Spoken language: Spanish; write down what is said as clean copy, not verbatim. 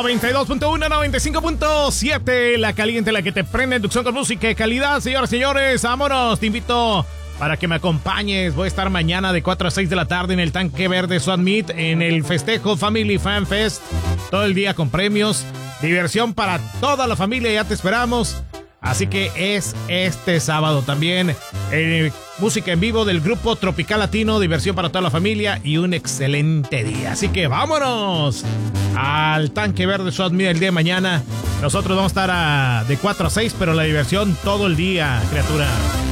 92.1, 95.7, la caliente, la que te prende, inducción con música de calidad. Señoras y señores, vámonos, te invito para que me acompañes. Voy a estar mañana de 4 a 6 de la tarde en el Tanque Verde Swap Meet, en el festejo Family Fan Fest, todo el día con premios, diversión para toda la familia, ya te esperamos. Así que es este sábado también. Música en vivo del grupo Tropical Latino, diversión para toda la familia y un excelente día. Así que vámonos al Tanque Verde Swap Meet el día de mañana. Nosotros vamos a estar de 4 a 6, pero la diversión todo el día, criatura.